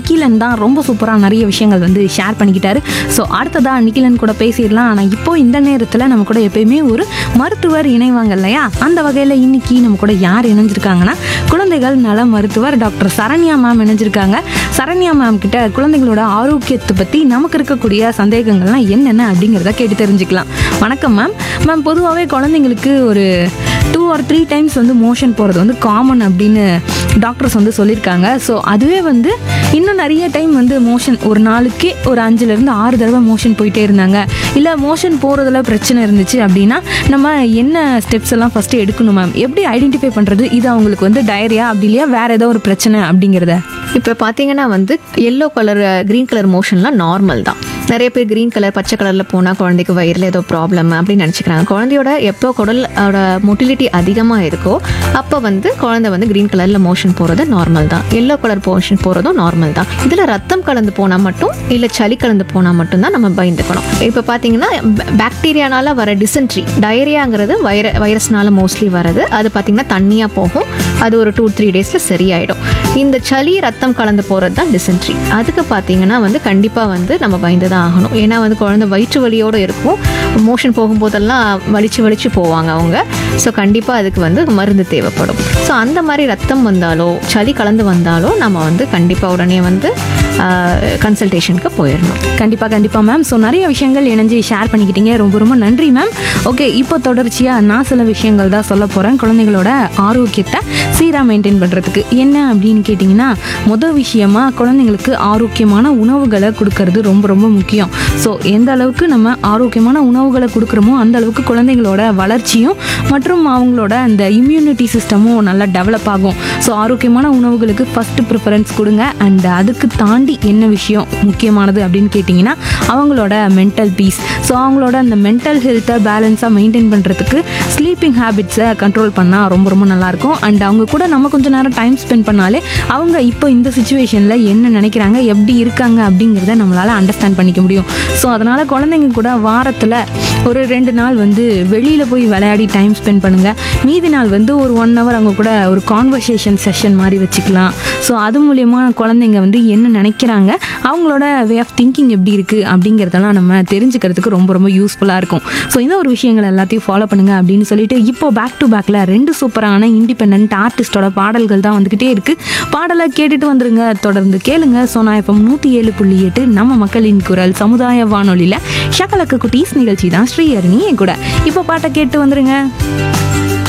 நிக்கிலன் தான் ரொம்ப சூப்பராக நிறைய விஷயங்கள் வந்து ஷேர் பண்ணிக்கிட்டாரு. ஸோ அடுத்ததாக நிக்கிலன் கூட பேசிடலாம். ஆனால் இப்போ இந்த நேரத்தில் நம்ம கூட எப்பயுமே ஒரு மருத்துவர் இணைவாங்க இல்லையா? அந்த வகையில் இன்னைக்கு நம்ம கூட யார் இணைஞ்சிருக்காங்கன்னா, குழந்தைகள் நல மருத்துவர் டாக்டர் சரண்யா மேம் இணைஞ்சிருக்காங்க. சரண்யா மேம் கிட்ட குழந்தைகளோட ஆரோக்கியத்தை பற்றி நமக்கு இருக்கக்கூடிய சந்தேகங்கள்லாம் என்னென்ன அப்படிங்கிறத கேட்டு தெரிஞ்சுக்கலாம். வணக்கம் மேம். மேம், பொதுவாகவே குழந்தைங்களுக்கு ஒரு 2 or 3 times வந்து மோஷன் போகிறது வந்து காமன் அப்படின்னு டாக்டர்ஸ் வந்து சொல்லியிருக்காங்க. ஸோ அதுவே வந்து இன்னும் நிறைய டைம் வந்து மோஷன் ஒரு நாளுக்கே ஒரு 5லேருந்து 6 தடவை மோஷன் போயிட்டே இருந்தாங்க, இல்லை மோஷன் போகிறதுல பிரச்சனை இருந்துச்சு அப்படின்னா நம்ம என்ன ஸ்டெப்ஸ் எல்லாம் ஃபஸ்ட்டு எடுக்கணும் மேம்? எப்படி ஐடென்டிஃபை பண்ணுறது இது அவங்களுக்கு வந்து டயரியா அப்படி இல்லையா வேறு ஏதோ ஒரு பிரச்சனை அப்படிங்கிறத? இப்போ பார்த்தீங்கன்னா வந்து yellow colour green colour மோஷன்லாம் normal தான். நிறைய பேர் க்ரீன் கலர் பச்சை கலரில் போனால் குழந்தைக்கு வயிறில் ஏதோ ப்ராப்ளம் அப்படின்னு நினச்சிக்கிறாங்க. குழந்தையோட எப்போ குடலோட மொட்டிலிட்டி அதிகமாக இருக்கோ அப்போ வந்து குழந்தை வந்து க்ரீன் கலரில் மோஷன் போகிறது நார்மல் தான். எல்லோ கலர் மோஷன் போகிறதும் நார்மல் தான். இதில் ரத்தம் கலந்து போனால் மட்டும் இல்லை சளி கலந்து போனால் மட்டும்தான் நம்ம பயந்துக்கணும். இப்போ பார்த்தீங்கன்னா பாக்டீரியானால வர டிசென்ட்ரி, டயரியாங்கிறது வைரஸ்னால மோஸ்ட்லி வருது. அது பார்த்தீங்கன்னா தண்ணியாக போகும். அது ஒரு 2-3 daysல சரியாயிடும். இந்த சளி ரத்தம் கலந்து போகிறது தான் டிசென்ட்ரி. அதுக்கு பார்த்தீங்கன்னா வந்து கண்டிப்பாக வந்து நம்ம பயந்து தான் ஆகணும். ஏன்னா வந்து குழந்தை வயிற்று வலியோடு இருக்கும். மோஷன் போகும்போதெல்லாம் வலிச்சு போவாங்க அவங்க. ஸோ கண்டிப்பாக அதுக்கு வந்து மருந்து தேவைப்படும். ஸோ அந்த மாதிரி ரத்தம் வந்தாலோ சளி கலந்து வந்தாலோ நம்ம வந்து கண்டிப்பாக உடனே வந்து கன்சல்டேஷனுக்கு போயிடணும். கண்டிப்பாக மேம். ஸோ நிறைய விஷயங்கள் இணைஞ்சு ஷேர் பண்ணிக்கிட்டீங்க. ரொம்ப ரொம்ப நன்றி மேம். ஓகே, இப்போ தொடர்ச்சியாக நான் சில விஷயங்கள் தான் சொல்ல போகிறேன் குழந்தைகளோட ஆரோக்கியத்தை சீராக மெயின்டைன் பண்ணுறதுக்கு. என்ன அப்படின்னு கேட்டிங்கன்னா, மொதல் விஷயமா குழந்தைங்களுக்கு ஆரோக்கியமான உணவுகளை கொடுக்கறது ரொம்ப ரொம்ப முக்கியம். ஸோ எந்த அளவுக்கு நம்ம ஆரோக்கியமான உணவுகளை கொடுக்குறோமோ அந்த அளவுக்கு குழந்தைங்களோட வளர்ச்சியும் மற்றும் அவங்களோட அந்த இம்யூனிட்டி சிஸ்டமும் நல்லா டெவலப் ஆகும். ஸோ ஆரோக்கியமான உணவுகளுக்கு ஃபஸ்ட்டு ப்ரிஃபரன்ஸ் கொடுங்க. அண்ட் அதுக்கு தாண்டி என்ன விஷயம் முக்கியமானது அப்படின்னு கேட்டிங்கன்னா, அவங்களோட மென்டல் பீஸ். ஸோ அவங்களோட அந்த மென்டல் ஹெல்த்தை பேலன்ஸாக மெயின்டைன் பண்ணுறதுக்கு ஸ்லீப்பிங் ஹேபிட்ஸை கண்ட்ரோல் பண்ணால் ரொம்ப ரொம்ப நல்லாயிருக்கும். அண்ட் அவங்க கூட நம்ம கொஞ்சம் நேரம் டைம் ஸ்பெண்ட் பண்ணாலே அவங்க இப்போ இந்த சுச்சுவேஷனில் என்ன நினைக்கிறாங்க, எப்படி இருக்காங்க அப்படிங்கிறத நம்மளால் அண்டர்ஸ்டாண்ட் பண்ணிக்க முடியும். ஸோ அதனால் குழந்தைங்க கூட வாரத்தில் ஒரு 2 நாள் வந்து வெளியில் போய் விளையாடி டைம் ஸ்பெண்ட் பண்ணுங்கள். மீதி நாள் வந்து ஒரு 1 hour அவங்க கூட ஒரு கான்வர்சேஷன் செஷன் மாதிரி வச்சுக்கலாம். ஸோ அது மூலயமா குழந்தைங்க வந்து என்ன நினைக்கிறாங்க, அவங்களோட வே ஆஃப் திங்கிங் எப்படி இருக்குது அப்படிங்கிறதெல்லாம் நம்ம தெரிஞ்சுக்கிறதுக்கு ரொம்ப ரொம்ப யூஸ்ஃபுல்லாக இருக்கும். ஸோ இந்த ஒரு விஷயங்கள் எல்லாத்தையும் ஃபாலோ பண்ணுங்கள் அப்படின்னு சொல்லிட்டு இப்போ பேக் டு பேக்கில் 2 சூப்பரான இண்டிபெண்ட் ஆர்டிஸ்டோட பாடல்கள் தான் வந்துக்கிட்டே இருக்குது. பாடலை கேட்டுட்டு வந்துருங்க. தொடர்ந்து கேளுங்க. சோனா FM 107.8 நம்ம மக்களின் குரல் சமுதாய வானொலியில் ஷகலக்கு குட்டீஸ் நிகழ்ச்சி தான். ஸ்ரீஹரணி என் கூட இப்போ பாட்டை கேட்டு வந்துருங்க.